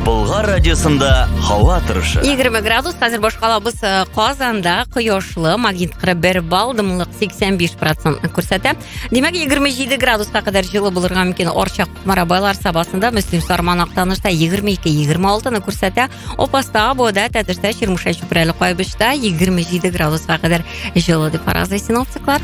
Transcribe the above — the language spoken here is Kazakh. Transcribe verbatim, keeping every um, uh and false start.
Болгар радиосында һава торышы. yigirma градус, қазір Башқалабыз Қазанда құйошлы, магнит қырық бір балл, дымлық сексен беш процент көрсәтә. Демәк, yigirma жеті градусқа қадар жылы булырга мөмкин. Орчак Марабайлар сабасында Мөслим Сарман Актанышта yigirma ikki yigirma алты көрсәтә. Опаста, Бода, Тәтештә, Чирмуша, Чүпрәле, Кайбышта yigirma жеті градусқа қадар жылы дип фаразлый синоптиклар.